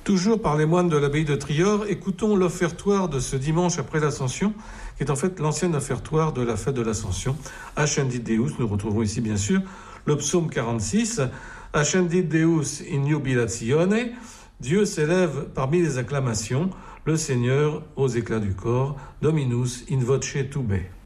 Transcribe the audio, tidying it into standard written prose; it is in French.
Toujours par les moines de l'abbaye de Trior, écoutons l'offertoire de ce dimanche après l'Ascension, qui est en fait l'ancien offertoire de la fête de l'Ascension. Ascendit Deus, nous retrouvons ici bien sûr le psaume 46, Ascendit Deus in jubilatione, Dieu s'élève parmi les acclamations, le Seigneur aux éclats du corps, Dominus in voce tubae.